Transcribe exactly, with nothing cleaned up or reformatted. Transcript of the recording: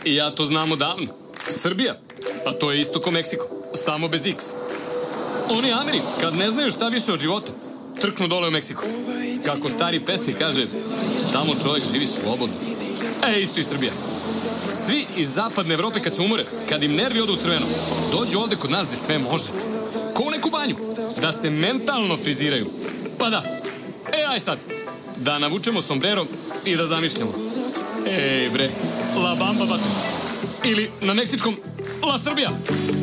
I ja to znam odavno. Srbija, a to je isto ko Meksiko, samo bez X. Oni Ameri, kad ne znaju šta više od života, trknu dole u Meksiko. Kako stari pesnik kaže, tamo čovjek živi slobodno. E, isto i Srbija. Svi iz zapadne Evrope kad se umore, kad im nervi odu u crveno, dođu ovde kod nas gde sve može. Ko u neku banju, da se mentalno friziraju. Pa da, e, aj sad, da navučemo sombrero i da zamišljamo. Ej bre, La Bamba Bate. Ili na meksičkom La Srbija.